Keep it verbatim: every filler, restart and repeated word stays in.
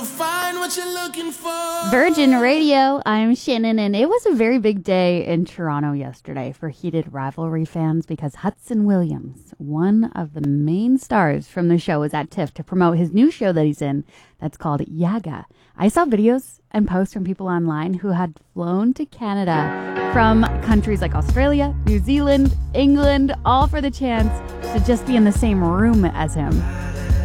Find what you're looking for. Virgin Radio, I'm Shannon, and it was a very big day in Toronto yesterday for heated rivalry fans because Hudson Williams, one of the main stars from the show, was at TIFF to promote his new show that he's in that's called Yaga. I saw videos and posts from people online who had flown to Canada from countries like Australia, New Zealand, England, all for the chance to just be in the same room as him.